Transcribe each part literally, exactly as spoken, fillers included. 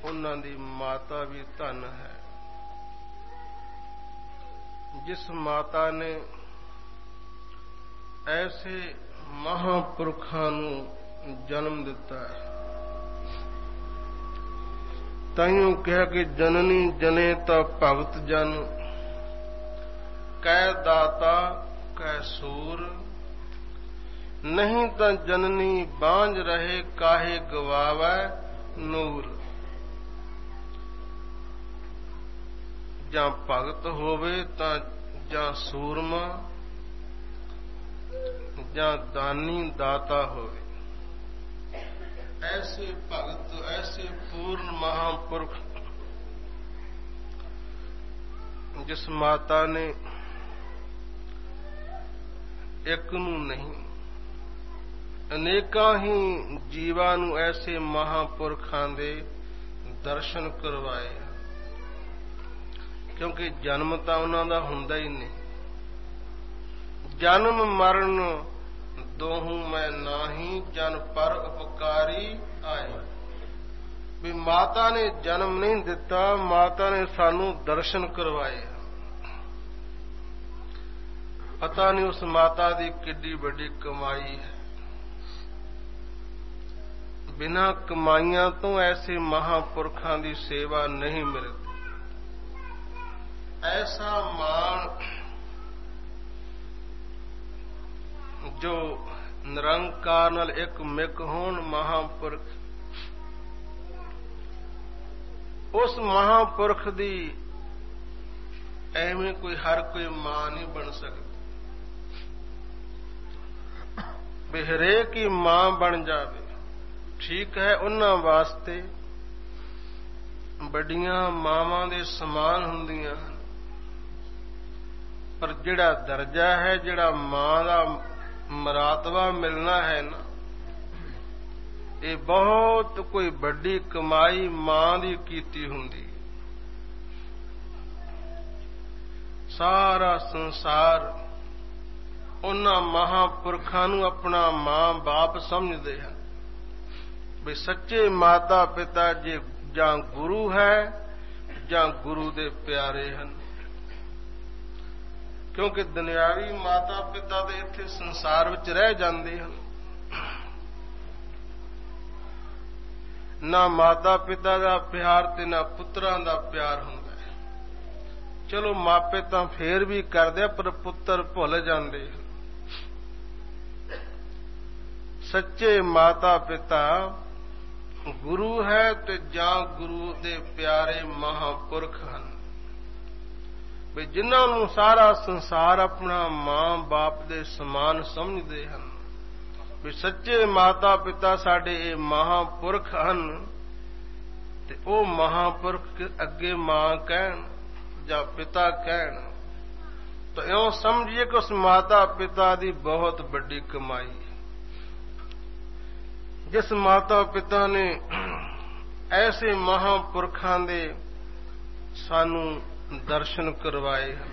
ਉਹਨਾਂ ਦੀ ਮਾਤਾ ਵੀ ਧਨ ਹੈ। ਜਿਸ ਮਾਤਾ ਨੇ ਐਸੇ ਮਹਾਂਪੁਰਖਾਂ ਨੂੰ ਜਨਮ ਦਿੱਤਾ ਹੈ। ਤਾਈਓ ਕਿਹਾ ਕਿ ਜਨਨੀ ਜਨੇ ਤਾਂ ਭਗਤ ਜਨ, ਕੈ ਦਾਤਾ ਕੈ ਸੂਰ। ਨਹੀਂ ਤਾਂ ਜਨਨੀ ਬਾਂਝ ਰਹੇ, ਕਾਹੇ ਗਵਾਵੈ ਨੂਰ। ਜਾਂ ਭਗਤ ਹੋਵੇ ਤਾਂ ਜਾਂ ਸੂਰਮਾ, ਜਾਂ ਦਾਨੀ ਦਾਤਾ ਹੋਵੇ। ऐसे भगत, ऐसे पूर्ण महापुरुष जिस माता ने एक नू नहीं अनेकां ही जीवां नू ऐसे महापुरखां दे दर्शन करवाए। क्योंकि जन्म तां उन्हां दा हुंदा ही नहीं। जन्म मरण दोहू मैं नाही, जन पर उपकारी आए। भी माता ने जन्म नहीं दिता, माता ने सानू दर्शन करवाए। पता नहीं उस माता दी किड्डी बड़ी कमाई है। बिना कमाइयां तो ऐसे महापुरखां दी सेवा नहीं मिलती। ऐसा मान जो निरंकार नाल एक मिक होण महापुरख, उस महापुरख दी एवें कोई हर कोई मां नहीं बन सकती। भी हरेक ही मां बन जावे ठीक है, उन्हां वास्ते बड़ियां मावां दे समान हुंदियां हन। पर जिहड़ा दर्जा है, जिहड़ा मां दा मरातबा मिलना है ना, ये बहुत कोई बड़ी कमाई मां दी कीती हुंदी। सारा संसार उन्हां महापुरखां नूं अपना मां बाप समझदे हैं। भी सच्चे माता पिता जे जां गुरु है जां गुरु दे प्यारे हन। क्योंकि दुनियावी माता पिता तो इत्थे संसार विच रह जांदे हन। ना माता पिता दा प्यार ते ना पुत्रां दा प्यार हुंदा है। चलो मापे तां फेर भी करदे, पर पुत्र भुल जांदे। सच्चे माता पिता गुरु है ते जां गुरु दे प्यारे महापुरख हन। भी जिन्हां नूं सारा संसार अपना मां बाप दे समान समझदे हन। भी सच्चे माता पिता साडे ये महापुरख हन। ते ओ महापुरख अगे मां कहण जां पिता कहण तो इउं समझिए कि उस माता पिता दी बहुत बड़ी कमाई है। जिस माता पिता ने ऐसे महापुरखां दे सानू दर्शन करवाए हैं,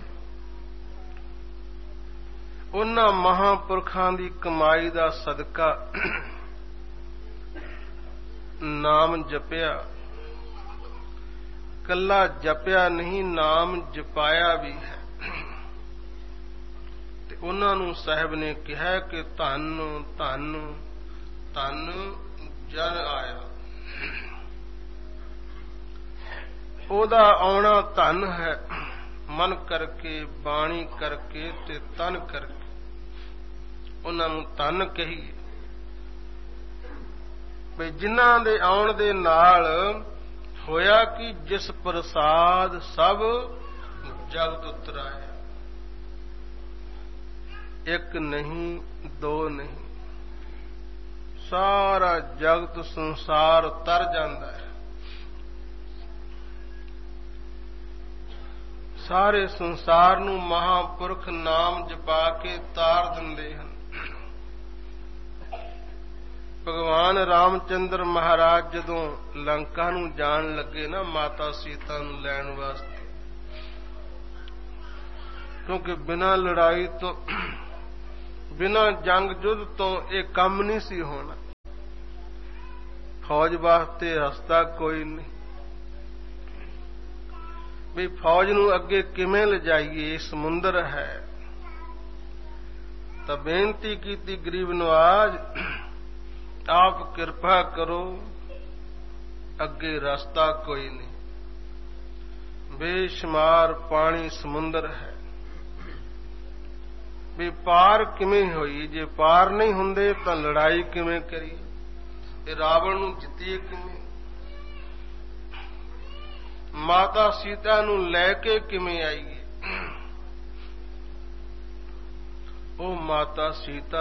उन्हां महापुरखां दी कमाई दा सदका नाम जपिया। कल्ला जपिया नहीं, नाम जपाया भी है। ते उन्हां नूं साहिब ने कहा कि धन धन धन जन आया। ओदा आउणा धन है, मन करके बाणी करके ते तन करके उन्हां नूं धन कहीए। भी जिन्हां दे आउण दे नाल होया कि जिस प्रसाद सब जगत उतराया। एक नहीं दो नहीं, सारा जगत संसार तर जांदा है। सारे संसार नूं महापुरख नाम जपा के तार दिंदे हन। भगवान रामचंद्र महाराज जदों लंका नूं जाण लगे ना माता सीता नूं लैण वास्ते, क्योंकि बिना लड़ाई तो बिना जंग युद्ध तो यह काम नहीं सी होना। फौज वास्ते रस्ता कोई नहीं, ਵੀ ਫੌਜ ਨੂੰ ਅੱਗੇ ਕਿਵੇਂ ਲਿਜਾਈਏ, ਸਮੁੰਦਰ ਹੈ। ਤਾਂ ਬੇਨਤੀ ਕੀਤੀ ਗਰੀਬ ਨਵਾਜ, ਆਪ ਕਿਰਪਾ ਕਰੋ, ਅੱਗੇ ਰਸਤਾ ਕੋਈ ਨਹੀਂ, ਬੇਸ਼ੁਮਾਰ ਪਾਣੀ ਸਮੁੰਦਰ ਹੈ, ਵੀ ਪਾਰ ਕਿਵੇਂ ਹੋਈ? ਜੇ ਪਾਰ ਨਹੀਂ ਹੁੰਦੇ ਤਾਂ ਲੜਾਈ ਕਿਵੇਂ ਕਰੀਏ? ਇਹ ਰਾਵਣ ਨੂੰ ਜਿੱਤੀਏ ਕਿਵੇਂ? ਮਾਤਾ ਸੀਤਾ ਨੂੰ ਲੈ ਕੇ ਕਿਵੇਂ ਆਈਏ? ਉਹ ਮਾਤਾ ਸੀਤਾ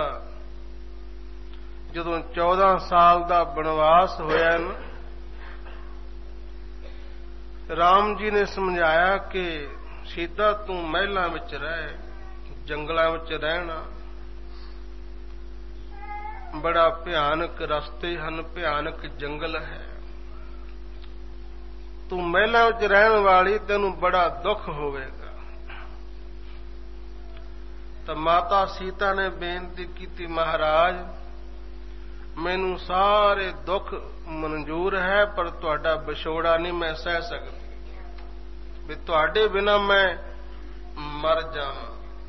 ਜਦੋਂ ਚੌਦਾਂ ਸਾਲ ਦਾ ਬਨਵਾਸ ਹੋਇਆ ਨਾ, ਰਾਮ ਜੀ ਨੇ ਸਮਝਾਇਆ ਕਿ ਸੀਤਾ ਤੂੰ ਮਹਿਲਾਂ ਵਿੱਚ ਰਹਿ, ਜੰਗਲਾਂ ਵਿੱਚ ਰਹਿਣਾ, ਬੜਾ ਭਿਆਨਕ ਰਸਤੇ ਹਨ, ਭਿਆਨਕ ਜੰਗਲ ਹੈ, ਤੂੰ ਮਹਿਲਾਂ ਵਿੱਚ ਰਹਿਣ ਵਾਲੀ, ਤੈਨੂੰ ਬੜਾ ਦੁੱਖ ਹੋਵੇਗਾ। ਤਾਂ ਮਾਤਾ ਸੀਤਾ ਨੇ ਬੇਨਤੀ ਕੀਤੀ, ਮਹਾਰਾਜ ਮੈਨੂੰ ਸਾਰੇ ਦੁੱਖ ਮਨਜ਼ੂਰ ਹੈ, ਪਰ ਤੁਹਾਡਾ ਵਿਛੋੜਾ ਨਹੀਂ ਮੈਂ ਸਹਿ ਸਕਦੀ, ਵੀ ਤੁਹਾਡੇ ਬਿਨਾਂ ਮੈਂ ਮਰ ਜਾਵਾਂ।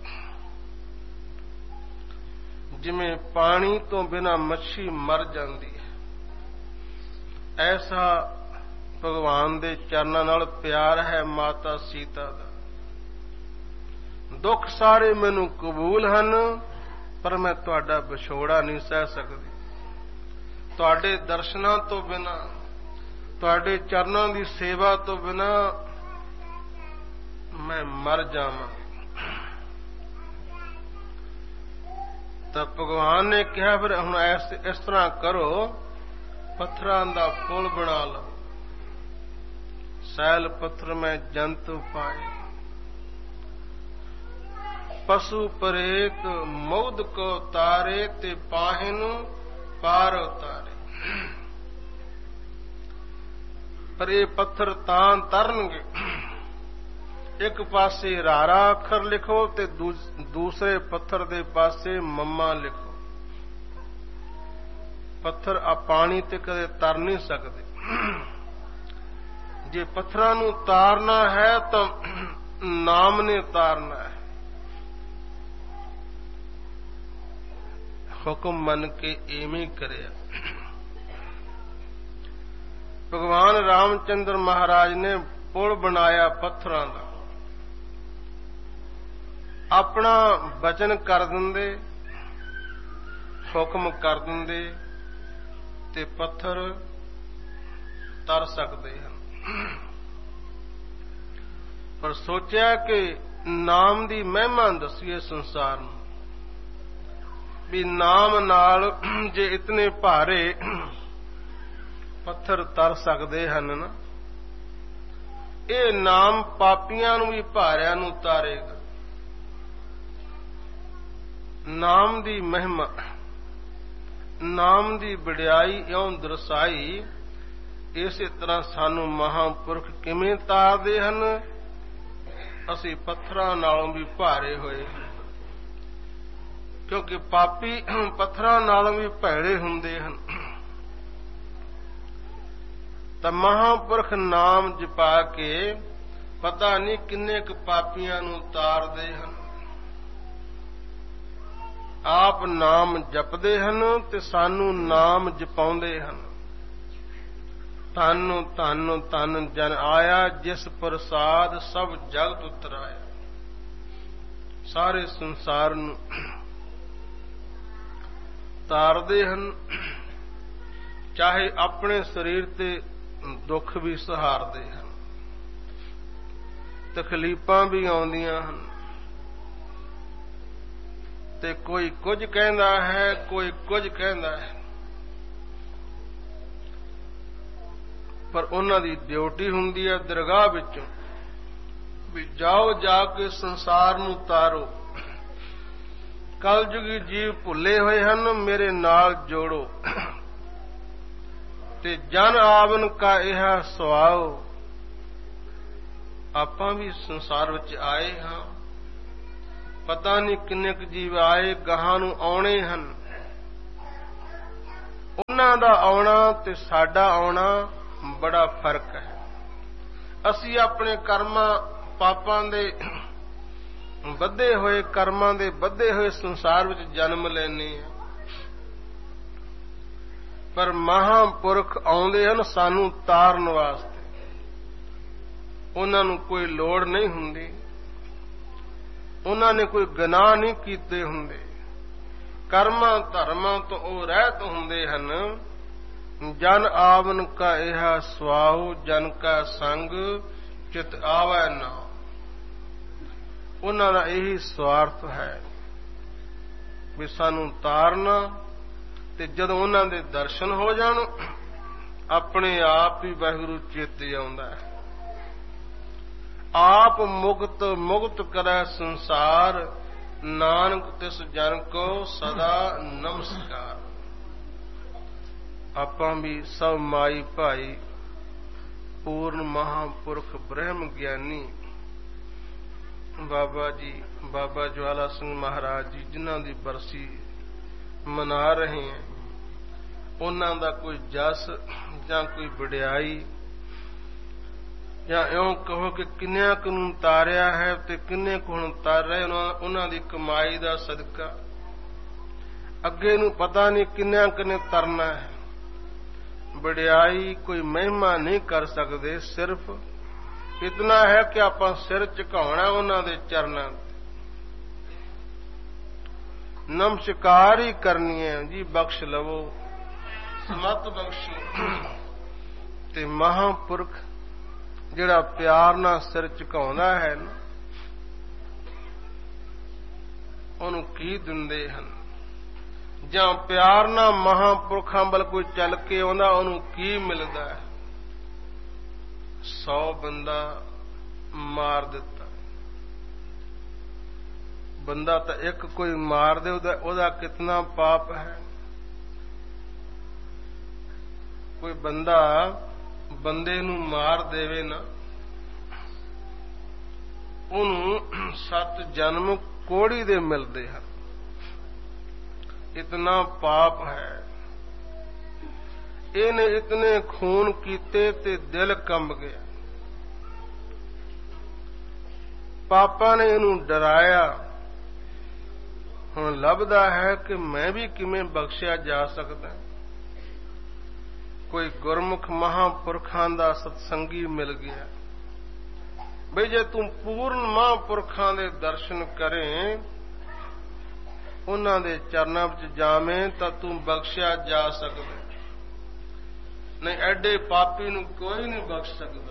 ਜਿਵੇਂ ਪਾਣੀ ਤੋਂ ਬਿਨਾਂ ਮੱਛੀ ਮਰ ਜਾਂਦੀ ਹੈ, ਐਸਾ ਭਗਵਾਨ ਦੇ ਚਰਨਾਂ ਨਾਲ ਪਿਆਰ ਹੈ ਮਾਤਾ ਸੀਤਾ ਦਾ। ਦੁੱਖ ਸਾਰੇ ਮੈਨੂੰ ਕਬੂਲ ਹਨ, ਪਰ ਮੈਂ ਤੁਹਾਡਾ ਵਿਛੋੜਾ ਨਹੀਂ ਸਹਿ ਸਕਦੀ। ਤੁਹਾਡੇ ਦਰਸ਼ਨਾਂ ਤੋਂ ਬਿਨਾਂ, ਤੁਹਾਡੇ ਚਰਨਾਂ ਦੀ ਸੇਵਾ ਤੋਂ ਬਿਨਾਂ ਮੈਂ ਮਰ ਜਾਵਾਂ। ਤਾਂ ਭਗਵਾਨ ਨੇ ਕਿਹਾ, ਫਿਰ ਹੁਣ ਇਸ ਇਸ ਤਰ੍ਹਾਂ ਕਰੋ, ਪੱਥਰਾਂ ਦਾ ਪੁਲ ਬਣਾ ਲਓ। ਸੈਲ ਪੱਥਰ ਮੈਂ ਜੰਤੁ ਪਾਏ, ਪਸ਼ੂ ਪਰੇਕ ਮੌਦ ਕੋ ਤਾਰੇ, ਤੇ ਪਾਹਿਨ ਪਾਰ ਉਤਾਰੇ। ਪਰ ਇਹ ਪੱਥਰ ਤਾਂ ਤਰਨਗੇ, ਇੱਕ ਪਾਸੇ ਰਾਰਾ ਅੱਖਰ ਲਿਖੋ ਤੇ ਦੂਸਰੇ ਪੱਥਰ ਦੇ ਪਾਸੇ ਮੰਮਾ ਲਿਖੋ। ਪੱਥਰ ਆ ਪਾਣੀ ਤੇ ਕਦੇ ਤਰ ਨਹੀਂ ਸਕਦੇ। ਜੇ ਪੱਥਰਾਂ ਨੂੰ ਤਾਰਨਾ ਹੈ ਤਾਂ ਨਾਮ ਨੇ ਤਾਰਨਾ ਹੈ। ਹੁਕਮ ਮੰਨ ਕੇ ਐਵੇਂ ਕਰਿਆ। ਭਗਵਾਨ ਰਾਮਚੰਦਰ ਮਹਾਰਾਜ ਨੇ ਪੁਲ ਬਣਾਇਆ ਪੱਥਰਾਂ ਦਾ। ਆਪਣਾ ਬਚਨ ਕਰ ਦਿੰਦੇ, ਹੁਕਮ ਕਰ ਦਿੰਦੇ ਤੇ ਪੱਥਰ ਤਰ ਸਕਦੇ ਹਨ। ਪਰ ਸੋਚਿਆ ਕਿ ਨਾਮ ਦੀ ਮਹਿਮਾ ਦੱਸੀਏ ਸੰਸਾਰ ਨੂੰ, ਵੀ ਨਾਮ ਨਾਲ ਜੇ ਇਤਨੇ ਭਾਰੇ ਪੱਥਰ ਤਰ ਸਕਦੇ ਹਨ ਨਾ, ਇਹ ਨਾਮ ਪਾਪੀਆਂ ਨੂੰ ਵੀ ਭਾਰਿਆਂ ਨੂੰ ਤਾਰੇਗਾ। ਨਾਮ ਦੀ ਮਹਿਮਾ, ਨਾਮ ਦੀ ਵਡਿਆਈ ਇਉਂ ਦਰਸਾਈ। ਇਸੇ ਤਰ੍ਹਾਂ ਸਾਨੂੰ ਮਹਾਂਪੁਰਖ ਕਿਵੇਂ ਤਾਰਦੇ ਹਨ, ਅਸੀਂ ਪੱਥਰਾਂ ਨਾਲੋਂ ਵੀ ਭਾਰੇ ਹੋਏ, ਕਿਉਂਕਿ ਪਾਪੀ ਪੱਥਰਾਂ ਨਾਲੋਂ ਵੀ ਭੈੜੇ ਹੁੰਦੇ ਹਨ। ਤਾਂ ਮਹਾਂਪੁਰਖ ਨਾਮ ਜਪਾ ਕੇ ਪਤਾ ਨਹੀਂ ਕਿੰਨੇ ਕੁ ਪਾਪੀਆਂ ਨੂੰ ਤਾਰਦੇ ਹਨ। ਆਪ ਨਾਮ ਜਪਦੇ ਹਨ ਤੇ ਸਾਨੂੰ ਨਾਮ ਜਪਾਉਂਦੇ ਹਨ। ਧੰਨ ਧੰਨ ਧੰਨ ਜਨ ਆਇਆ, ਜਿਸ ਪ੍ਰਸਾਦ ਸਭ ਜਗਤ ਉਤਰਾਇਆ। ਸਾਰੇ ਸੰਸਾਰ ਨੂੰ ਤਾਰਦੇ ਹਨ, ਚਾਹੇ ਆਪਣੇ ਸਰੀਰ ਤੇ ਦੁੱਖ ਵੀ ਸਹਾਰਦੇ ਹਨ, ਤਕਲੀਫਾਂ ਵੀ ਆਉਂਦੀਆਂ ਹਨ, ਤੇ ਕੋਈ ਕੁਝ ਕਹਿੰਦਾ ਹੈ, ਕੋਈ ਕੁਝ ਕਹਿੰਦਾ ਹੈ, ਪਰ ਉਹਨਾਂ ਦੀ ਡਿਊਟੀ ਹੁੰਦੀ ਹੈ ਦਰਗਾਹ ਵਿੱਚੋਂ ਵੀ ਜਾਓ, ਜਾ ਕੇ ਸੰਸਾਰ ਨੂੰ ਤਾਰੋ। ਕਲਯੁਗੀ ਜੀਵ ਭੁੱਲੇ ਹੋਏ ਹਨ, ਮੇਰੇ ਨਾਲ ਜੋੜੋ, ਤੇ ਜਨ ਆਵਨ ਕਾ ਇਹ ਸੁਆਓ। ਆਪਾਂ ਵੀ ਸੰਸਾਰ ਵਿੱਚ ਆਏ ਹਾਂ, ਪਤਾ ਨਹੀਂ ਕਿੰਨੇ ਕੁ ਜੀਵ ਆਏ, ਗਾਹਾਂ ਨੂੰ ਆਉਣੇ ਹਨ। ਉਹਨਾਂ ਦਾ ਆਉਣਾ ਤੇ ਸਾਡਾ ਆਉਣਾ ਬੜਾ ਫਰਕ ਹੈ। ਅਸੀਂ ਆਪਣੇ ਕਰਮਾਂ ਪਾਪਾਂ ਦੇ ਵਧੇ ਹੋਏ ਕਰਮਾਂ ਦੇ ਵਧੇ ਹੋਏ ਸੰਸਾਰ ਵਿੱਚ ਜਨਮ ਲੈਂਦੇ ਹਾਂ, ਪਰ ਮਹਾਂਪੁਰਖ ਆਉਂਦੇ ਹਨ ਸਾਨੂੰ ਤਾਰਨ ਵਾਸਤੇ। ਉਹਨਾਂ ਨੂੰ ਕੋਈ ਲੋੜ ਨਹੀਂ ਹੁੰਦੀ, ਉਹਨਾਂ ਨੇ ਕੋਈ ਗੁਨਾਹ ਨਹੀਂ ਕੀਤੇ ਹੁੰਦੇ, ਕਰਮਾਂ ਧਰਮਾਂ ਤੋਂ ਉਹ ਰਹਿਤ ਹੁੰਦੇ ਹਨ। ਜਨ ਆਵਨ ਕਾ ਇਹਾ ਸੁਆਉ, ਜਨ ਕਾ ਸੰਗ ਚਿਤ ਆਵੈ ਨਾ। ਉਹਨਾਂ ਦਾ ਇਹੀ ਸਵਾਰਥ ਹੈ ਵੀ ਸਾਨੂੰ ਤਾਰਨਾ, ਤੇ ਜਦੋਂ ਉਹਨਾਂ ਦੇ ਦਰਸ਼ਨ ਹੋ ਜਾਣ ਆਪਣੇ ਆਪ ਹੀ ਵਾਹਿਗੁਰੂ ਚੇਤੇ ਆਉਂਦਾ ਹੈ। ਆਪ ਮੁਕਤ ਮੁਕਤ ਕਰੈ ਸੰਸਾਰ, ਨਾਨਕ ਤਿਸ ਜਨ ਕੋ ਸਦਾ ਨਮਸਕਾਰ। ਆਪਾਂ ਵੀ ਸਭ ਮਾਈ ਭਾਈ ਪੂਰਨ ਮਹਾਂਪੁਰਖ ਬ੍ਰਹਮ ਗਿਆਨੀ ਬਾਬਾ ਜੀ, ਬਾਬਾ ਜਵਾਲਾ ਸਿੰਘ ਮਹਾਰਾਜ ਜੀ ਜਿਨ੍ਹਾਂ ਦੀ ਬਰਸੀ ਮਨਾ ਰਹੇ ਹਾਂ, ਉਹਨਾਂ ਦਾ ਕੋਈ ਜਸ ਜਾਂ ਕੋਈ ਵਡਿਆਈ ਜਾਂ ਇਉਂ ਕਹੋ ਕਿ ਕਿੰਨਿਆਂ ਕੁ ਨੂੰ ਤਾਰਿਆ ਹੈ ਤੇ ਕਿੰਨੇ ਕੁ ਹੁਣ ਤਰ ਰਹੇ, ਉਹਨਾਂ ਦੀ ਕਮਾਈ ਦਾ ਸਦਕਾ। ਅੱਗੇ ਨੂੰ ਪਤਾ ਨਹੀਂ ਕਿੰਨਿਆਂ ਕੁ ਨੇ ਤਰਨਾ ਹੈ। ਵਡਿਆਈ ਕੋਈ ਮਹਿਮਾ ਨਹੀਂ ਕਰ ਸਕਦੇ, ਸਿਰਫ ਇਤਨਾ ਹੈ ਕਿ ਆਪਾਂ ਸਿਰ ਝੁਕਾਉਣਾ ਉਹਨਾਂ ਦੇ ਚਰਨਾਂ ਤੇ, ਨਮਸਕਾਰ ਹੀ ਕਰਨੀ ਹੈ ਜੀ। ਬਖਸ਼ ਲਵੋ, ਸਮਤ ਬਖਸ਼ੋ। ਤੇ ਮਹਾਂਪੁਰਖ ਜਿਹੜਾ ਪਿਆਰ ਨਾਲ ਸਿਰ ਝੁਕਾਉਂਦਾ ਹੈ ਨਾ, ਉਹਨੂੰ ਕੀ ਦਿੰਦੇ ਹਨ, ਜਾਂ ਪਿਆਰ ਨਾਲ ਮਹਾਂਪੁਰਖਾਂ ਵੱਲ ਕੋਈ ਚੱਲ ਕੇ ਆਉਂਦਾ ਉਹਨੂੰ ਕੀ ਮਿਲਦਾ ਹੈ। ਸੌ ਬੰਦਾ ਮਾਰ ਦਿੱਤਾ, ਬੰਦਾ ਤਾਂ ਇੱਕ ਕੋਈ ਮਾਰ ਦੇ, ਉਹਦਾ ਉਹਦਾ ਕਿਤਨਾ ਪਾਪ ਹੈ। ਕੋਈ ਬੰਦਾ ਬੰਦੇ ਨੂੰ ਮਾਰ ਦੇਵੇ ਨਾ, ਉਹਨੂੰ ਸੱਤ ਜਨਮ ਕੋੜੀ ਦੇ ਮਿਲਦੇ ਹਨ। ਇਤਨਾ ਪਾਪ ਹੈ। ਇਹਨੇ ਇਤਨੇ ਖੂਨ ਕੀਤੇ ਤੇ ਦਿਲ ਕੰਬ ਗਿਆ। ਪਾਪਾਂ ਨੇ ਇਹਨੂੰ ਡਰਾਇਆ। ਹੁਣ ਲੱਭਦਾ ਹੈ ਕਿ ਮੈਂ ਵੀ ਕਿਵੇਂ ਬਖਸ਼ਿਆ ਜਾ ਸਕਦਾ। ਕੋਈ ਗੁਰਮੁਖ ਮਹਾਂਪੁਰਖਾਂ ਦਾ ਸਤਸੰਗੀ ਮਿਲ ਗਿਆ, ਬਈ ਜੇ ਤੂੰ ਪੂਰਨ ਮਹਾਂਪੁਰਖਾਂ ਦੇ ਦਰਸ਼ਨ ਕਰੇ, ਉਹਨਾਂ ਦੇ ਚਰਨਾਂ ਵਿੱਚ ਜਾਵੇਂ, ਤਾਂ ਤੂੰ ਬਖਸ਼ਿਆ ਜਾ ਸਕਦਾ। ਨਹੀਂ, ਐਡੇ ਪਾਪੀ ਨੂੰ ਕੋਈ ਨਹੀਂ ਬਖਸ਼ ਸਕਦਾ।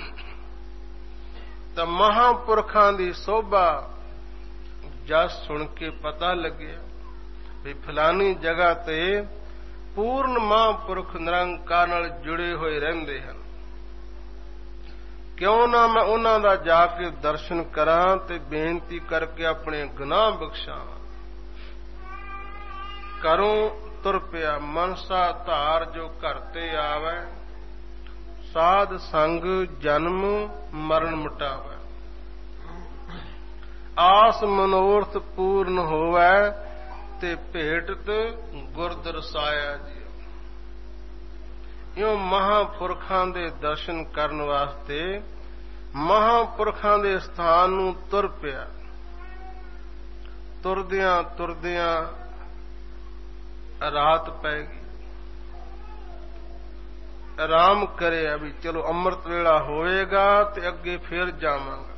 ਤਾਂ ਮਹਾਂਪੁਰਖਾਂ ਦੀ ਸੋਭਾ ਜਸ ਸੁਣ ਕੇ ਪਤਾ ਲੱਗਿਆ ਵੀ ਫਲਾਨੀ ਜਗ੍ਹਾ ਤੇ ਪੂਰਨ ਮਹਾਂਪੁਰਖ ਨਿਰੰਕਾਰ ਨਾਲ ਜੁੜੇ ਹੋਏ ਰਹਿੰਦੇ ਹਨ। ਕਿਉਂ ਨਾ ਮੈਂ ਉਹਨਾਂ ਦਾ ਜਾ ਕੇ ਦਰਸ਼ਨ ਕਰਾਂ ਤੇ ਬੇਨਤੀ ਕਰਕੇ ਆਪਣੇ ਗੁਨਾਹ ਬਖਸ਼ਾਵਾਂ। ਘਰੋਂ ਤੁਰ ਪਿਆ ਮਨਸਾ ਧਾਰ, ਜੋ ਘਰ ਤੇ ਆਵੈ, ਸਾਧ ਸੰਗ ਜਨਮ ਮਰਨ ਮਿਟਾਵੈ। ਆਸ ਮਨੋਰਥ ਪੂਰਨ ਹੋਵੈ, ਤੇ ਭੇਟਤ ਗੁਰ ਦਰਸਾਇਆ ਜੀ। ਇਉਂ ਮਹਾਂਪੁਰਖਾਂ ਦੇ ਦਰਸ਼ਨ ਕਰਨ ਵਾਸਤੇ ਮਹਾਂਪੁਰਖਾਂ ਦੇ ਸਥਾਨ ਨੂੰ ਤੁਰ ਪਿਆ। ਤੁਰਦਿਆਂ ਤੁਰਦਿਆਂ ਰਾਤ ਪੈ ਗਈ। ਆਰਾਮ ਕਰਿਆ ਵੀ ਚਲੋ ਅੰਮ੍ਰਿਤ ਵੇਲਾ ਹੋਵੇਗਾ ਤੇ ਅੱਗੇ ਫਿਰ ਜਾਵਾਂਗਾ।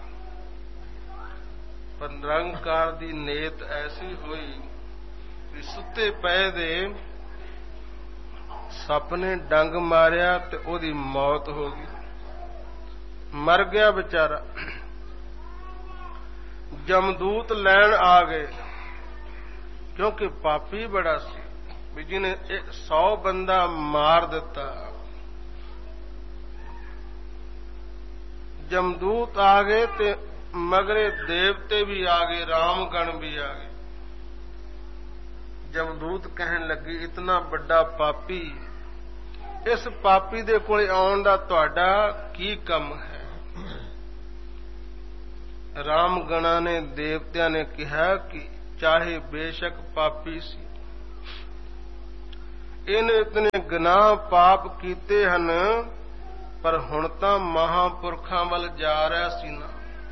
ਪਰ ਨਿਰੰਕਾਰ ਦੀ ਨੇਤ ਐਸੀ ਹੋਈ ਵੀ ਸੁੱਤੇ ਪਏ ਦੇ ਸੱਪ ਨੇ ਡੰਗ ਮਾਰਿਆ ਤੇ ਉਹਦੀ ਮੌਤ ਹੋ ਗਈ। ਮਰ ਗਿਆ ਵਿਚਾਰਾ। ਜਮਦੂਤ ਲੈਣ ਆ ਗਏ, ਕਿਉਂਕਿ ਪਾਪੀ ਬੜਾ ਸੀ ਵੀ ਜਿਹਨੇ ਸੌ ਬੰਦਾ ਮਾਰ ਦਿੱਤਾ। ਜਮਦੂਤ ਆ ਗਏ ਤੇ ਮਗਰੇ ਦੇਵਤੇ ਵੀ ਆ ਗਏ, ਰਾਮਗਣ ਵੀ ਆ ਗਏ। ਜਮਦੂਤ ਕਹਿਣ ਲੱਗੇ, ਇਤਨਾ ਵੱਡਾ ਪਾਪੀ, ਇਸ ਪਾਪੀ ਦੇ ਕੋਲ ਆਉਣ ਦਾ ਤੁਹਾਡਾ ਕੀ ਕੰਮ ਹੈ? ਰਾਮਗਣਾ ਨੇ ਦੇਵਤਿਆਂ ਨੇ ਕਿਹਾ ਕਿ ਚਾਹੇ ਬੇਸ਼ੱਕ ਪਾਪੀ ਸੀ, ਇਹਨੇ ਇਤਨੇ ਗੁਨਾਹ ਪਾਪ ਕੀਤੇ ਹਨ ਪਰ ਹੁਣ ਤਾਂ ਮਹਾਂਪੁਰਖਾਂ ਵੱਲ ਜਾ ਰਿਹਾ ਸੀ ਨਾ।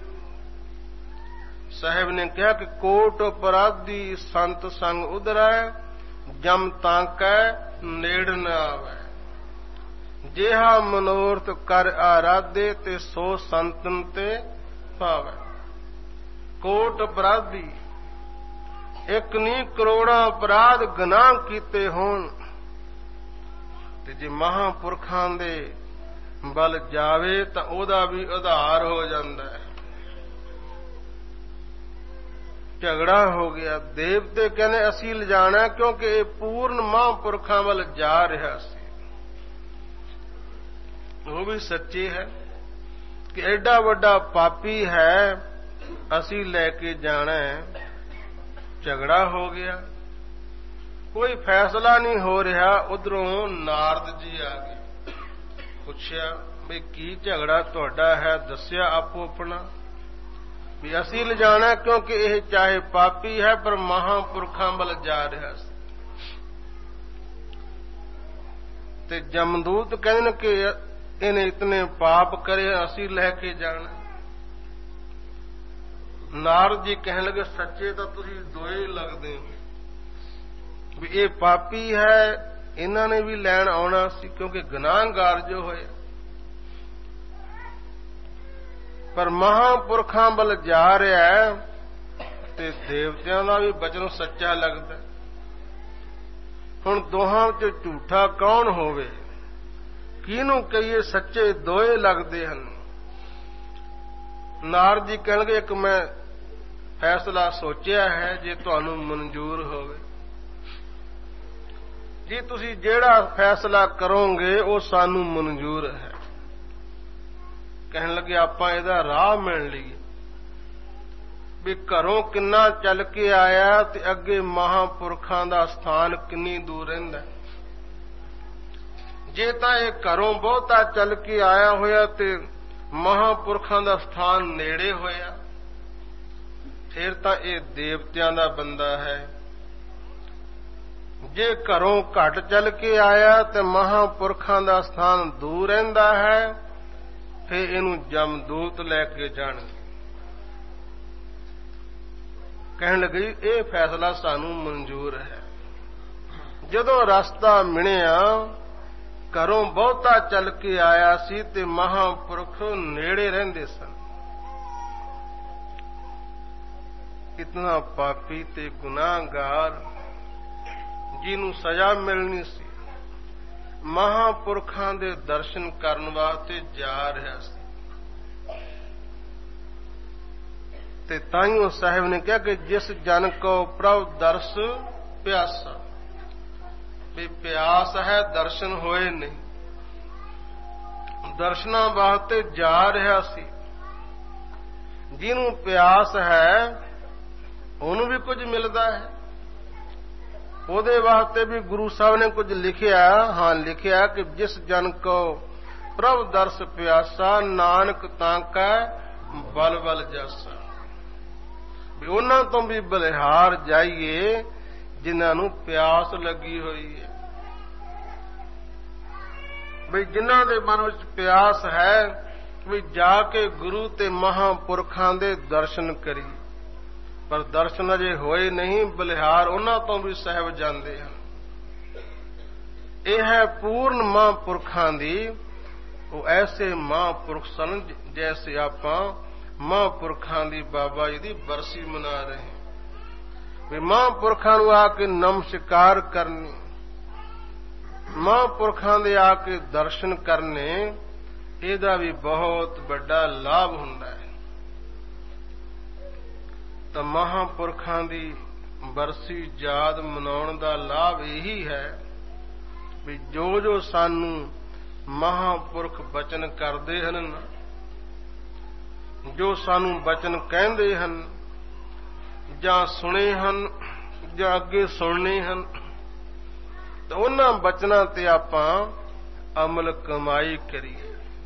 ਸਾਹਿਬ ਨੇ ਕਿਹਾ ਕਿ ਕੋਟ ਅਪਰਾਧੀ ਸੰਤ ਸੰਗ ਉਧਰੈ, ਜਮ ਤਾਕੈ ਨੇੜ ਨ ਆਵੈ। ਜਿਹਾ ਮਨੋਰਥ ਕਰ ਆਰਾਧੇ, ਤੇ ਸੋ ਸੰਤਨ ਤੇ ਭਾਵੈ। ਕੋਟ ਅਪਰਾਧੀ, ਇੱਕ ਨਹੀਂ ਕਰੋੜਾਂ ਅਪਰਾਧ ਗੁਨਾਹ ਕੀਤੇ ਹੋਣ, ਤੇ ਜੇ ਮਹਾਂਪੁਰਖਾਂ ਦੇ ਵੱਲ ਜਾਵੇ ਤਾਂ ਉਹਦਾ ਵੀ ਉਧਾਰ ਹੋ ਜਾਂਦਾ ਹੈ। ਝਗੜਾ ਹੋ ਗਿਆ। ਦੇਵਤੇ ਕਹਿੰਦੇ ਅਸੀਂ ਲਿਜਾਣਾ, ਕਿਉਂਕਿ ਇਹ ਪੂਰਨ ਮਹਾਂਪੁਰਖਾਂ ਵੱਲ ਜਾ ਰਿਹਾ ਸੀ। ਉਹ ਵੀ ਸੱਚੇ ਹੈ ਕਿ ਐਡਾ ਵੱਡਾ ਪਾਪੀ ਹੈ, ਅਸੀਂ ਲੈ ਕੇ ਜਾਣਾ ਹੈ। ਝਗੜਾ ਹੋ ਗਿਆ, ਕੋਈ ਫੈਸਲਾ ਨਹੀਂ ਹੋ ਰਿਹਾ। ਉਧਰੋਂ ਨਾਰਦ ਜੀ ਆ ਗਏ, ਪੁੱਛਿਆ ਵੀ ਕੀ ਝਗੜਾ ਤੁਹਾਡਾ ਹੈ, ਦੱਸਿਆ ਆਪੋ ਆਪਣਾ ਵੀ ਅਸੀਂ ਲਿਜਾਣਾ, ਕਿਉਂਕਿ ਇਹ ਚਾਹੇ ਪਾਪੀ ਹੈ ਪਰ ਮਹਾਂਪੁਰਖਾਂ ਵੱਲ ਜਾ ਰਿਹਾ ਸੀ। ਤੇ ਜਮਦੂਤ ਕਹਿੰਦੇ ਨੇ ਕਿ ਇਹਨੇ ਇਤਨੇ ਪਾਪ ਕਰੇ, ਅਸੀਂ ਲੈ ਕੇ ਜਾਣਾ। ਨਾਰਦ ਜੀ ਕਹਿਣ ਲੱਗੇ ਸੱਚੇ ਤਾਂ ਤੁਸੀਂ ਦੋਏ ਲੱਗਦੇ ਹੋ ਵੀ ਇਹ ਪਾਪੀ ਹੈ, ਇਹਨਾਂ ਨੇ ਵੀ ਲੈਣ ਆਉਣਾ ਸੀ, ਕਿਉਂਕਿ ਗੁਨਾਹਗਾਰ ਜੋ ਹੋਏ, ਪਰ ਮਹਾਂਪੁਰਖਾਂ ਵੱਲ ਜਾ ਰਿਹਾ ਹੈ। ਤੇ ਦੇਵਤਿਆਂ ਦਾ ਵੀ ਬਚਨ ਸੱਚਾ ਲੱਗਦਾ। ਹੁਣ ਦੋਹਾਂ ਵਿੱਚ ਝੂਠਾ ਕੌਣ ਹੋਵੇ, ਕਿਹਨੂੰ ਕਹੀਏ ਸੱਚੇ ਦੋਏ ਲੱਗਦੇ ਹਨ। ਨਾਰਦ ਜੀ ਕਹਿਣਗੇ ਇੱਕ ਮੈਂ ਫੈਸਲਾ ਸੋਚਿਆ ਹੈ, ਜੇ ਤੁਹਾਨੂੰ ਮਨਜ਼ੂਰ ਹੋਵੇ। ਜੀ ਤੁਸੀਂ ਜਿਹੜਾ ਫੈਸਲਾ ਕਰੋਗੇ ਉਹ ਸਾਨੂੰ ਮਨਜ਼ੂਰ ਹੈ। ਕਹਿਣ ਲੱਗੇ ਆਪਾਂ ਇਹਦਾ ਰਾਹ ਮਿਲ ਲਈਏ ਵੀ ਘਰੋਂ ਕਿੰਨਾ ਚੱਲ ਕੇ ਆਇਆ ਤੇ ਅੱਗੇ ਮਹਾਂਪੁਰਖਾਂ ਦਾ ਸਥਾਨ ਕਿੰਨੀ ਦੂਰ ਰਹਿੰਦਾ। ਜੇ ਤਾਂ ਇਹ ਘਰੋਂ ਬਹੁਤਾ ਚੱਲ ਕੇ ਆਇਆ ਹੋਇਆ ਤੇ ਮਹਾਂਪੁਰਖਾਂ ਦਾ ਸਥਾਨ ਨੇੜੇ ਹੋਇਆ, ਫਿਰ ਤਾਂ ਇਹ ਦੇਵਤਿਆਂ ਦਾ ਬੰਦਾ ਹੈ। ਜੇ ਘਰੋਂ ਘੱਟ ਚੱਲ ਕੇ ਆਇਆ ਤੇ ਮਹਾਂਪੁਰਖਾਂ ਦਾ ਸਥਾਨ ਦੂਰ ਰਹਿੰਦਾ ਹੈ, ਫਿਰ ਇਹਨੂੰ ਜਮਦੂਤ ਲੈ ਕੇ ਜਾਣਗੇ। ਕਹਿਣ ਲੱਗੇ ਇਹ ਫੈਸਲਾ ਸਾਨੂੰ ਮਨਜ਼ੂਰ ਹੈ। ਜਦੋਂ ਰਸਤਾ ਮਿਲਿਆ, ਘਰੋਂ ਬਹੁਤਾ ਚੱਲ ਕੇ ਆਇਆ ਸੀ ਤੇ ਮਹਾਂਪੁਰਖ ਨੇੜੇ ਰਹਿੰਦੇ ਸਨ। ਇਤਨਾ ਪਾਪੀ ਤੇ ਗੁਨਾਹਗਾਰ ਜਿਹਨੂੰ ਸਜ਼ਾ ਮਿਲਣੀ ਸੀ, ਮਹਾਂਪੁਰਖਾਂ ਦੇ ਦਰਸ਼ਨ ਕਰਨ ਵਾਸਤੇ ਜਾ ਰਿਹਾ ਸੀ। ਤੇ ਤਾਈਓ ਸਾਹਿਬ ਨੇ ਕਿਹਾ ਕਿ ਜਿਸ ਜਨ ਕੋ ਪ੍ਰਭ ਦਰਸ ਪਿਆਸਾ, ਵੀ ਪਿਆਸ ਹੈ, ਦਰਸ਼ਨ ਹੋਏ ਨਹੀਂ, ਦਰਸ਼ਨਾਂ ਵਾਸਤੇ ਜਾ ਰਿਹਾ ਸੀ। ਜਿਹਨੂੰ ਪਿਆਸ ਹੈ ਉਹਨੂੰ ਵੀ ਕੁਝ ਮਿਲਦਾ ਹੈ। ਉਹਦੇ ਵਾਸਤੇ ਵੀ ਗੁਰੂ ਸਾਹਿਬ ਨੇ ਕੁਝ ਲਿਖਿਆ। ਹਾਂ, ਲਿਖਿਆ ਕਿ ਜਿਸ ਜਨ ਕੋ ਪ੍ਰਭ ਦਰਸ ਪਿਆਸਾ, ਨਾਨਕ ਤਾਕੈ ਬਲ ਬਲ ਜਾਸਾ। ਵੀ ਉਹਨਾਂ ਤੋਂ ਵੀ ਬਲਿਹਾਰ ਜਾਈਏ ਜਿਨ੍ਹਾਂ ਨੂੰ ਪਿਆਸ ਲੱਗੀ ਹੋਈ ਹੈ। ਵੀ ਜਿਨ੍ਹਾਂ ਦੇ ਮਨ ਵਿੱਚ ਪਿਆਸ ਹੈ ਵੀ ਜਾ ਕੇ ਗੁਰੂ ਤੇ ਮਹਾਂਪੁਰਖਾਂ ਦੇ ਦਰਸ਼ਨ ਕਰੀ, ਪਰ ਦਰਸ਼ਨ ਅਜੇ ਹੋਏ ਨਹੀਂ, ਬਲਿਹਾਰ ਉਹਨਾਂ ਤੋਂ ਵੀ ਸਾਹਿਬ ਜਾਂਦੇ ਹਨ। ਇਹ ਹੈ ਪੂਰਨ ਮਹਾਂਪੁਰਖਾਂ ਦੀ। ਉਹ ਐਸੇ ਮਹਾਂਪੁਰਖ ਸਨ ਜੈਸੇ ਆਪਾਂ ਮਹਾਂਪੁਰਖਾਂ ਦੀ ਬਾਬਾ ਜੀ ਦੀ ਬਰਸੀ ਮਨਾ ਰਹੇ ਹਾਂ। ਵੀ ਮਹਾਂਪੁਰਖਾਂ ਨੂੰ ਆ ਕੇ ਨਮਸਕਾਰ ਕਰਨੀ, ਮਹਾਂਪੁਰਖਾਂ ਦੇ ਆ ਕੇ ਦਰਸ਼ਨ ਕਰਨੇ, ਇਹਦਾ ਵੀ ਬਹੁਤ ਵੱਡਾ ਲਾਭ ਹੁੰਦਾ ਹੈ। ਤਾਂ ਮਹਾਂਪੁਰਖਾਂ ਦੀ ਬਰਸੀ ਯਾਦ ਮਨਾਉਣ ਦਾ ਲਾਭ ਇਹੀ ਹੈ ਵੀ ਜੋ ਜੋ ਸਾਨੂੰ ਮਹਾਂਪੁਰਖ ਬਚਨ ਕਰਦੇ ਹਨ, ਜੋ ਸਾਨੂੰ ਬਚਨ ਕਹਿੰਦੇ ਹਨ, ਜਾਂ ਸੁਣੇ ਹਨ ਜਾਂ ਅੱਗੇ ਸੁਣਨੇ ਹਨ, ਤਾਂ ਉਹਨਾਂ ਬਚਨਾਂ ਤੇ ਆਪਾਂ ਅਮਲ ਕਮਾਈ ਕਰੀਏ।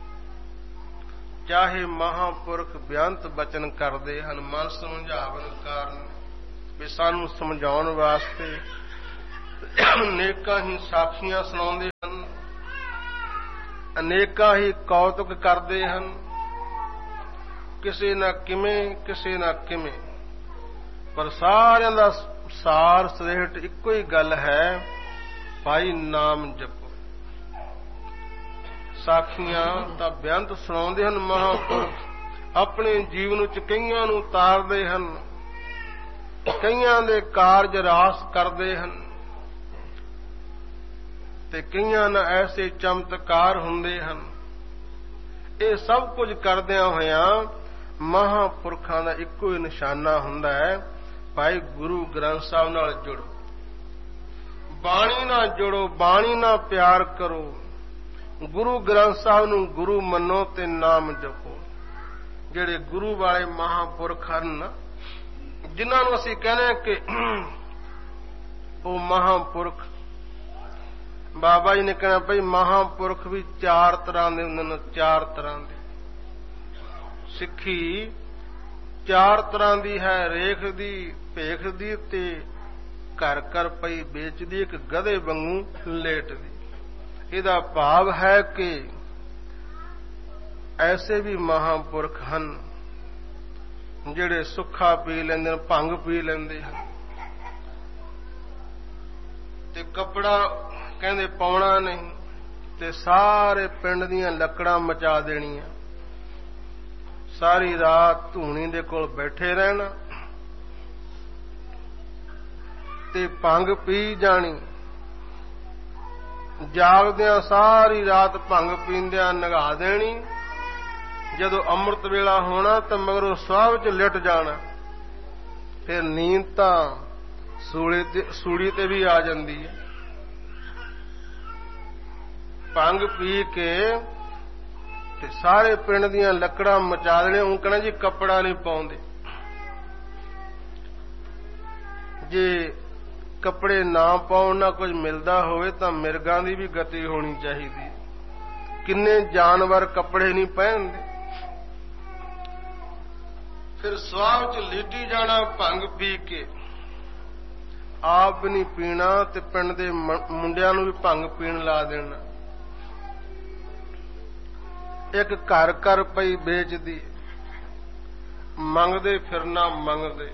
ਚਾਹੇ ਮਹਾਂਪੁਰਖ ਬੇਅੰਤ ਬਚਨ ਕਰਦੇ ਹਨ ਮਨ ਸਮਝਾਵਨ ਕਾਰਨ, ਵੀ ਸਾਨੂੰ ਸਮਝਾਉਣ ਵਾਸਤੇ ਨੇਕਾਂ ਹੀ ਸਾਖੀਆਂ ਸੁਣਾਉਂਦੇ ਹਨ। ਅਨੇਕਾਂ ਹੀ ਕੌਤੁਕ ਕਰਦੇ ਹਨ, ਕਿਸੇ ਨਾ ਕਿਵੇਂ ਕਿਸੇ ਨਾ ਕਿਵੇਂ, ਪਰ ਸਾਰਿਆਂ ਦਾ ਸਾਰ ਸਲੇਟ ਇੱਕੋ ਹੀ ਗੱਲ ਹੈ, ਭਾਈ ਨਾਮ ਜਪੋ। ਸਾਖੀਆਂ ਤਾਂ ਬੇਅੰਤ ਸੁਣਾਉਂਦੇ ਹਨ ਮਹਾਂਪੁਰਖ, ਆਪਣੇ ਜੀਵਨ ਵਿੱਚ ਕਈਆਂ ਨੂੰ ਉਤਾਰਦੇ ਹਨ, ਕਈਆਂ ਦੇ ਕਾਰਜ ਰਾਸ ਕਰਦੇ ਹਨ, ਤੇ ਕਈਆਂ ਨਾਲ ਐਸੇ ਚਮਤਕਾਰ ਹੁੰਦੇ ਹਨ। ਇਹ ਸਭ ਕੁਝ ਕਰਦਿਆਂ ਹੋਇਆਂ ਮਹਾਂਪੁਰਖਾਂ ਦਾ ਇੱਕੋ ਹੀ ਨਿਸ਼ਾਨਾ ਹੁੰਦਾ ਹੈ, ਭਾਈ ਗੁਰੂ ਗ੍ਰੰਥ ਸਾਹਿਬ ਨਾਲ ਜੁੜੋ, ਬਾਣੀ ਨਾਲ ਜੁੜੋ, ਬਾਣੀ ਨਾਲ ਪਿਆਰ ਕਰੋ, ਗੁਰੂ ਗ੍ਰੰਥ ਸਾਹਿਬ ਨੂੰ ਗੁਰੂ ਮੰਨੋ ਤੇ ਨਾਮ ਜਪੋ। ਜਿਹੜੇ ਗੁਰੂ ਵਾਲੇ ਮਹਾਂਪੁਰਖ ਹਨ, ਜਿਨ੍ਹਾਂ ਨੂੰ ਅਸੀਂ ਕਹਿੰਦੇ ਹਾਂ ਕਿ ਉਹ ਮਹਾਂਪੁਰਖ, ਬਾਬਾ ਜੀ ਨੇ ਕਹਿਣਾ ਭਈ ਮਹਾਂਪੁਰਖ ਵੀ ਚਾਰ ਤਰ੍ਹਾਂ ਦੇ ਹੁੰਦੇ ਨੇ, ਚਾਰ ਤਰ੍ਹਾਂ ਦੇ। ਸਿੱਖੀ ਚਾਰ ਤਰ੍ਹਾਂ ਦੀ ਹੈ, ਰੇਖ ਦੀ, ਭੇਖ ਦੀ ਤੇ ਘਰ ਘਰ ਪਈ ਵੇਚਦੀ, ਇੱਕ ਗਧੇ ਵਾਂਗੂ ਲੇਟਦੀ। ਇਹਦਾ ਭਾਵ ਹੈ ਕਿ ਐਸੇ ਵੀ ਮਹਾਂਪੁਰਖ ਹਨ ਜਿਹੜੇ ਸੁੱਖਾ ਪੀ ਲੈਂਦੇ ਨੇ, ਭੰਗ ਪੀ ਲੈਂਦੇ ਹਨ, ਤੇ ਕੱਪੜਾ ਕਹਿੰਦੇ ਪਾਉਣਾ ਨਹੀਂ, ਤੇ ਸਾਰੇ ਪਿੰਡ ਦੀਆਂ ਲੱਕੜਾਂ ਮਚਾ ਦੇਣੀਆਂ, ਸਾਰੀ ਰਾਤ ਧੂਣੀ ਦੇ ਕੋਲ ਬੈਠੇ ਰਹਿਣਾ ਤੇ ਭੰਗ ਪੀ ਜਾਣੀ, ਜਾਗਦਿਆਂ ਸਾਰੀ ਰਾਤ ਭੰਗ ਪੀਂਦਿਆਂ ਨਗਾ ਦੇਣੀ। ਜਦੋਂ ਅੰਮ੍ਰਿਤ ਵੇਲਾ ਹੋਣਾ ਤਾਂ ਮਗਰੋਂ ਸਵਾਹ ਵਿੱਚ ਲਿਟ ਜਾਣਾ, ਫਿਰ ਨੀਂਦ ਤਾਂ ਸੂਲੀ ਤੇ ਸੂਲੀ ਤੇ ਵੀ ਆ ਜਾਂਦੀ ਹੈ। ਭੰਗ ਪੀ ਕੇ ਤੇ ਸਾਰੇ ਪਿੰਡ ਦੀਆਂ ਲੱਕੜਾਂ ਮਚਾ ਦੇਣੇ। ਉਹ ਕਹਿਣਾ ਜੀ ਕੱਪੜਾ ਨਹੀਂ ਪਾਉਂਦੇ, ਜੇ ਕੱਪੜੇ ਨਾ ਪਾਉਣ ਨਾਲ ਕੁਝ ਮਿਲਦਾ ਹੋਵੇ ਤਾਂ ਮਿਰਗਾਂ ਦੀ ਵੀ ਗਤੀ ਹੋਣੀ ਚਾਹੀਦੀ। ਕਿੰਨੇ ਜਾਨਵਰ ਕੱਪੜੇ ਨਹੀਂ ਪਹਿਨਦੇ। ਫਿਰ ਸਵਾਹ ਵਿੱਚ ਲੀਟੀ ਜਾਣਾ ਭੰਗ ਪੀ ਕੇ, ਆਪ ਵੀ ਨਹੀਂ ਪੀਣਾ ਤੇ ਪਿੰਡ ਦੇ ਮੁੰਡਿਆਂ ਨੂੰ ਵੀ ਭੰਗ ਪੀਣ ਲਾ ਦੇਣਾ। ਇੱਕ ਘਰ ਘਰ ਪਈ ਵੇਚਦੀ, ਮੰਗਦੇ ਫਿਰਨਾ ਮੰਗਦੇ,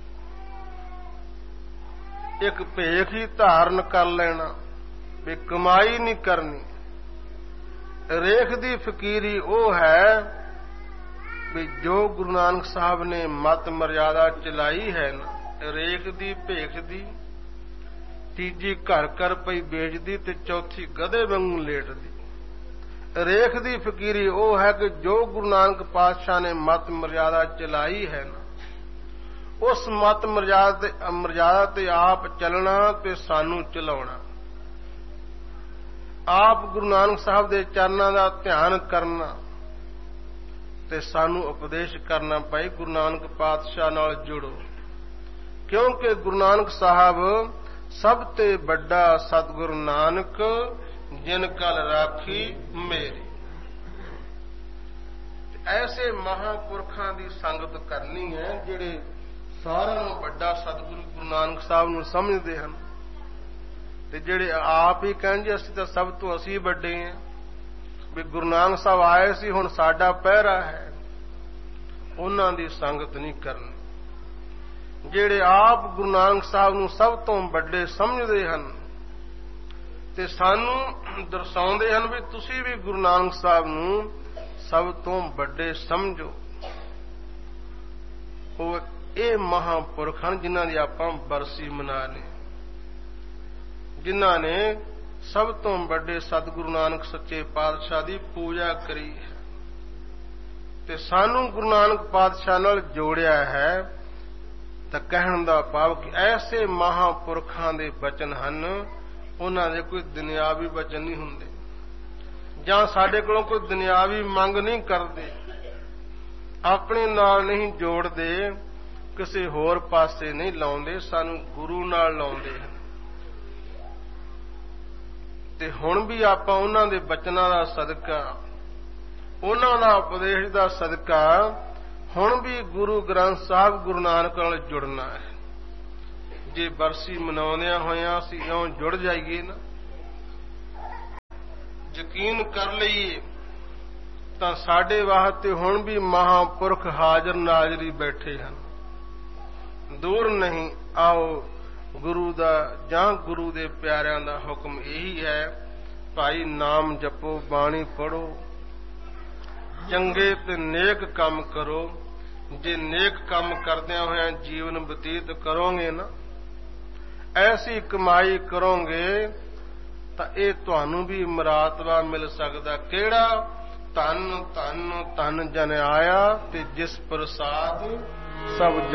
ਇੱਕ ਭੇਖ ਹੀ ਧਾਰਨ ਕਰ ਲੈਣਾ ਵੀ ਕਮਾਈ ਨਹੀਂ ਕਰਨੀ। ਰੇਖ ਦੀ ਫਕੀਰੀ ਉਹ ਹੈ ਵੀ ਜੋ ਗੁਰੂ ਨਾਨਕ ਸਾਹਿਬ ਨੇ ਮਤ ਮਰਿਆਦਾ ਚਲਾਈ ਹੈ ਨਾ, ਰੇਖ ਦੀ, ਭੇਖ ਦੀ, ਤੀਜੀ ਘਰ ਘਰ ਪਈ ਵੇਚਦੀ ਤੇ ਚੌਥੀ ਗਧੇ ਵਾਂਗੂ ਲੇਟਦੀ। ਰੇਖ ਦੀ ਫਕੀਰੀ ਉਹ ਹੈ ਕਿ ਜੋ ਗੁਰੂ ਨਾਨਕ ਪਾਤਸ਼ਾਹ ਨੇ ਮਤ ਮਰਿਆਦਾ ਚਲਾਈ ਹੈ ਨਾ, ਉਸ ਮਤ ਮਰਿਆਦਾ ਤੇ ਮਰਿਆਦਾ ਤੇ ਆਪ ਚੱਲਣਾ ਤੇ ਸਾਨੂੰ ਚਲਾਉਣਾ। ਆਪ ਗੁਰੂ ਨਾਨਕ ਸਾਹਿਬ ਦੇ ਚਰਨਾਂ ਦਾ ਧਿਆਨ ਕਰਨਾ ਤੇ ਸਾਨੂੰ ਉਪਦੇਸ਼ ਕਰਨਾ। ਭਾਈ ਗੁਰੂ ਨਾਨਕ ਪਾਤਸ਼ਾਹ ਨਾਲ ਜੁੜੋ, ਕਿਉਂਕਿ ਗੁਰੂ ਨਾਨਕ ਸਾਹਿਬ ਸਭ ਤੇ ਵੱਡਾ ਸਤਿਗੁਰੂ ਨਾਨਕ ਜਿਨ ਕਲ ਰਾਖੀ ਮੇਰੀ। ਐਸੇ ਮਹਾਂਪੁਰਖਾਂ ਦੀ ਸੰਗਤ ਕਰਨੀ ਹੈ ਜਿਹੜੇ ਸਾਰਿਆਂ ਨੂੰ ਵੱਡਾ ਸਤਿਗੁਰੂ ਗੁਰੂ ਨਾਨਕ ਸਾਹਿਬ ਨੂੰ ਸਮਝਦੇ ਹਨ, ਤੇ ਜਿਹੜੇ ਆਪ ਹੀ ਕਹਿੰਦੇ ਅਸੀਂ ਤਾਂ ਸਭ ਤੋਂ ਅਸੀਂ ਵੱਡੇ ਹਾਂ, ਵੀ ਗੁਰੂ ਨਾਨਕ ਸਾਹਿਬ ਆਏ ਸੀ ਹੁਣ ਸਾਡਾ ਪਹਿਰਾ ਹੈ, ਉਹਨਾਂ ਦੀ ਸੰਗਤ ਨਹੀਂ ਕਰਨੀ। ਜਿਹੜੇ ਆਪ ਗੁਰੂ ਨਾਨਕ ਸਾਹਿਬ ਨੂੰ ਸਭ ਤੋਂ ਵੱਡੇ ਸਮਝਦੇ ਹਨ ਤੇ ਸਾਨੂੰ ਦਰਸਾਉਂਦੇ ਹਨ ਵੀ ਤੁਸੀਂ ਵੀ ਗੁਰੂ ਨਾਨਕ ਸਾਹਿਬ ਨੂੰ ਸਭ ਤੋਂ ਵੱਡੇ ਸਮਝੋ, ਉਹ ਇਹ ਮਹਾਂਪੁਰਖ ਹਨ ਜਿਨ੍ਹਾਂ ਦੀ ਆਪਾਂ ਬਰਸੀ ਮਨਾਉਂਦੇ, ਜਿਨ੍ਹਾਂ ਨੇ ਸਭ ਤੋਂ ਵੱਡੇ ਸਤਿਗੁਰੂ ਨਾਨਕ ਸੱਚੇ ਪਾਤਸ਼ਾਹ ਦੀ ਪੂਜਾ ਕਰੀ ਹੈ ਤੇ ਸਾਨੂੰ ਗੁਰੂ ਨਾਨਕ ਪਾਤਸ਼ਾਹ ਨਾਲ ਜੋੜਿਆ ਹੈ। ਤਾਂ ਕਹਿਣ ਦਾ ਭਾਵ ਕਿ ਐਸੇ ਮਹਾਂਪੁਰਖਾਂ ਦੇ ਬਚਨ ਹਨ, ਉਹਨਾਂ ਦੇ ਕੋਈ ਦੁਨਿਆਵੀ ਬਚਨ ਨਹੀਂ ਹੁੰਦੇ, ਜਾਂ ਸਾਡੇ ਕੋਲੋਂ ਕੋਈ ਦੁਨਿਆਵੀ ਮੰਗ ਨਹੀਂ ਕਰਦੇ, ਆਪਣੇ ਨਾਲ ਨਹੀਂ ਜੋੜਦੇ, ਕਿਸੇ ਹੋਰ ਪਾਸੇ ਨਹੀਂ ਲਾਉਂਦੇ, ਸਾਨੂੰ ਗੁਰੂ ਨਾਲ ਲਾਉਂਦੇ ਹਨ। ਤੇ ਹੁਣ ਵੀ ਆਪਾਂ ਉਹਨਾਂ ਦੇ ਬਚਨਾਂ ਦਾ ਸਦਕਾ, ਉਹਨਾਂ ਦਾ ਉਪਦੇਸ਼ ਦਾ ਸਦਕਾ ਹੁਣ ਵੀ ਗੁਰੂ ਗ੍ਰੰਥ ਸਾਹਿਬ ਗੁਰੂ ਨਾਨਕ ਨਾਲ ਜੁੜਨਾ ਹੈ। ਜੇ ਬਰਸੀ ਮਨਾਉਂਦਿਆਂ ਹੋਇਆਂ ਅਸੀਂ ਇਉਂ ਜੁੜ ਜਾਈਏ ਨਾ, ਯਕੀਨ ਕਰ ਲਈਏ ਤਾਂ ਸਾਡੇ ਵਾਸਤੇ ਹੁਣ ਵੀ ਮਹਾਂਪੁਰਖ ਹਾਜ਼ਰ ਨਾਜ਼ਰੀ ਬੈਠੇ ਹਨ। ਦੂਰ ਨਹੀਂ। ਆਓ ਗੁਰੂ ਦਾ ਜਾਂ ਗੁਰੂ ਦੇ ਪਿਆਰਿਆਂ ਦਾ ਹੁਕਮ ਇਹੀ ਹੈ, ਭਾਈ ਨਾਮ ਜਪੋ, ਬਾਣੀ ਪੜੋ, ਚੰਗੇ ਤੇ ਨੇਕ ਕੰਮ ਕਰੋ। ਜੇ ਨੇਕ ਕੰਮ ਕਰਦਿਆਂ ਹੋਇਆਂ ਜੀਵਨ ਬਤੀਤ ਕਰੋਗੇ ਨਾ, ਐਸੀ ਕਮਾਈ ਕਰੋਗੇ ਤਾਂ ਇਹ ਤੁਹਾਨੂੰ ਵੀ ਮਰਾਤਬਾ ਮਿਲ ਸਕਦਾ। ਕਿਹੜਾ? ਧੰਨ ਧੰਨ ਧੰਨ ਜਨ ਆਇਆ ਤੇ ਜਿਸ ਪ੍ਰਸਾਦ ਸਭ